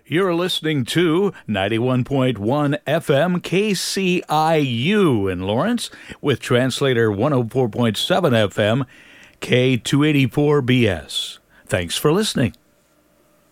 You're listening to 91.1 FM KCIU in Lawrence with translator 104.7 FM K284BS. Thanks for listening.